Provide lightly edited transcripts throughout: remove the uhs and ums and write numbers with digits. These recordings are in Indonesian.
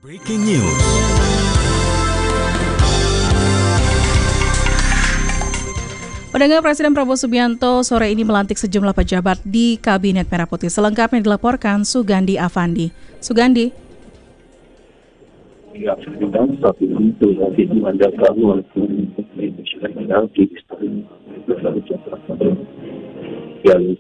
Breaking News. Pendengar, Presiden Prabowo Subianto sore ini melantik sejumlah pejabat di Kabinet Merah Putih. Selengkapnya dilaporkan Sugandi Avandi. Sugandi. Ya, sedang saat ini dimandatkan oleh Presiden di yang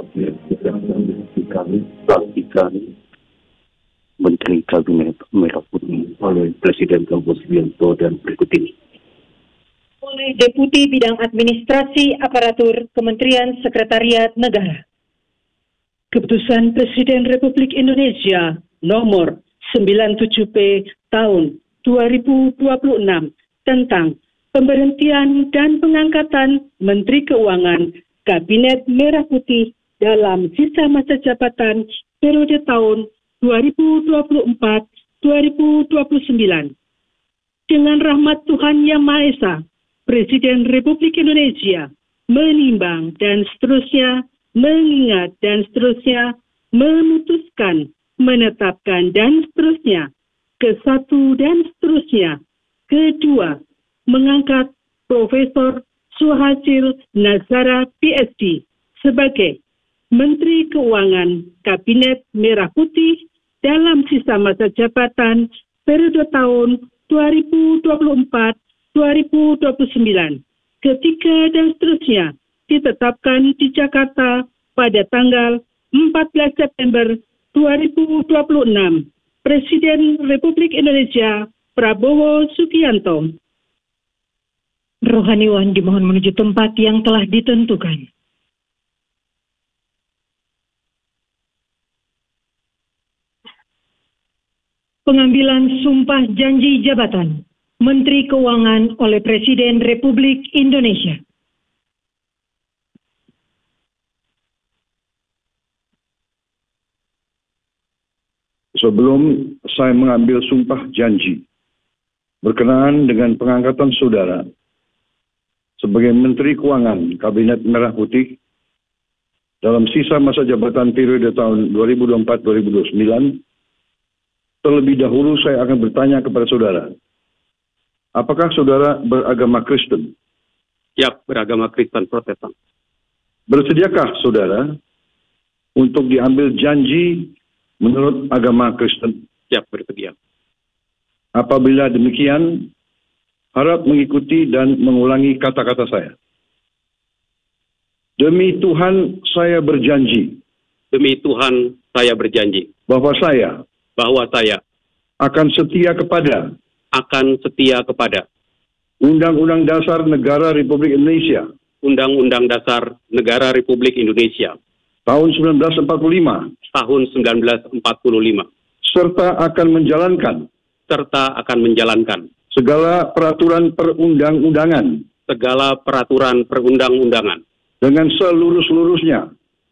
pelantikan Menteri Kabinet Merah Putih oleh Presiden Prabowo Subianto dan berikut ini. Oleh Deputi Bidang Administrasi Aparatur Kementerian Sekretariat Negara. Keputusan Presiden Republik Indonesia nomor 97P tahun 2026 tentang pemberhentian dan pengangkatan Menteri Keuangan Kabinet Merah Putih dalam sisa masa jabatan periode tahun 2024-2029. Dengan rahmat Tuhan Yang Maha Esa, Presiden Republik Indonesia menimbang dan seterusnya, mengingat dan seterusnya, memutuskan, menetapkan dan seterusnya, ke-1 dan seterusnya, ke-2, mengangkat Profesor Suhasil Nazara PhD sebagai Menteri Keuangan Kabinet Merah Putih dalam sisa masa jabatan periode tahun 2024-2029. Ketiga dan seterusnya ditetapkan di Jakarta pada tanggal 14 September 2026. Presiden Republik Indonesia Prabowo Subianto. Rohaniwan dimohon menuju tempat yang telah ditentukan. Pengambilan sumpah janji jabatan Menteri Keuangan oleh Presiden Republik Indonesia. Sebelum saya mengambil sumpah janji berkenaan dengan pengangkatan saudara sebagai Menteri Keuangan Kabinet Merah Putih dalam sisa masa jabatan periode tahun 2024-2029, terlebih dahulu saya akan bertanya kepada saudara, apakah saudara beragama Kristen? Ya, beragama Kristen Protestan. Bersediakah saudara untuk diambil janji menurut agama Kristen? Ya, bersedia. Apabila demikian, harap mengikuti dan mengulangi kata-kata saya. Demi Tuhan saya berjanji. Demi Tuhan saya berjanji. Bahwa saya akan setia kepada Undang-Undang Dasar Negara Republik Indonesia. Undang-Undang Dasar Negara Republik Indonesia. Tahun 1945. Serta akan menjalankan. Segala peraturan perundang-undangan. Dengan seluruh-seluruhnya.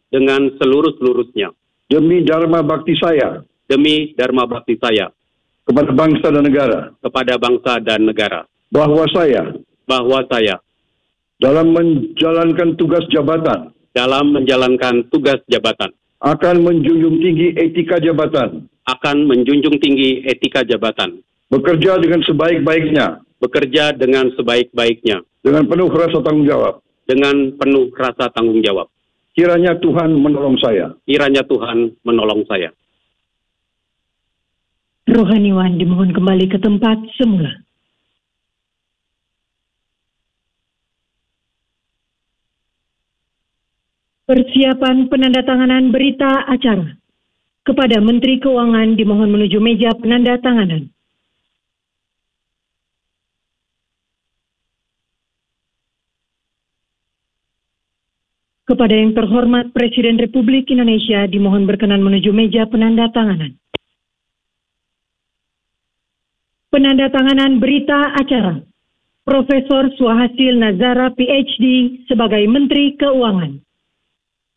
Demi Dharma Bakti saya. Kepada bangsa dan negara. Bahwa saya. Dalam menjalankan tugas jabatan. Akan menjunjung tinggi etika jabatan. Bekerja dengan sebaik-baiknya. Dengan penuh rasa tanggung jawab. Kiranya Tuhan menolong saya. Rohaniwan dimohon kembali ke tempat semula. Persiapan penandatanganan berita acara. Kepada Menteri Keuangan dimohon menuju meja penandatanganan. Kepada yang terhormat Presiden Republik Indonesia dimohon berkenan menuju meja penandatanganan. Penandatanganan berita acara. Profesor Suhasil Nazara PhD sebagai Menteri Keuangan.